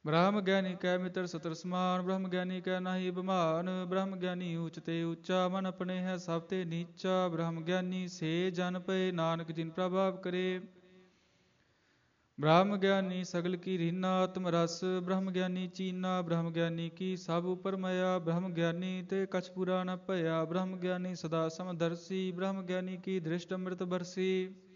ਬ੍ਰਹਮ ਗਿਆਨੀ ਕੈ ਮਿਤਰ ਸਤਰ ਸਮਾਨ, ਬ੍ਰਹਮ ਗਿਆਨੀ ਕੈ ਨਾਹੀ ਬਿਮਾਨ। ਬ੍ਰਹਮ ਗਿਆਨੀ ਊਚ ਤੇ ਉੱਚਾ, ਮਨ ਆਪਣੇ ਹੈ ਸਭ ਤੇ ਨੀਚਾ। ਬ੍ਰਹਮ ਗਿਆਨੀ ਸੇ ਜਨ ਪਏ, ਨਾਨਕ ਜਿਨ ਪ੍ਰਭਾਵ ਕਰੇ। ਬ੍ਰਹਮ ਗਿਆਨੀ ਸਗਲ ਕੀ ਰੀਨਾ, ਆਤਮ ਰਸ। ਬ੍ਰਹਮ ਗਿਆਨੀ ਚੀਨਾ, ਬ੍ਰਹਮ ਗਿਆਨੀ ਕੀ ਸਭ ਉਪਰ ਮਇਆ। ਬ੍ਰਹਮ ਗਿਆਨੀ ਤੇ ਕਛ ਬੁਰਾ ਨ ਭਇਆ, ਬ੍ਰਹਮ ਗਿਆਨੀ ਸਦਾ ਸਮਦਰਸੀ। ਬ੍ਰਹਮ ਗਿਆਨੀ ਕੀ ਦ੍ਰਿਸ਼ਟ ਅੰਮ੍ਰਿਤ ਬਰਸੀ।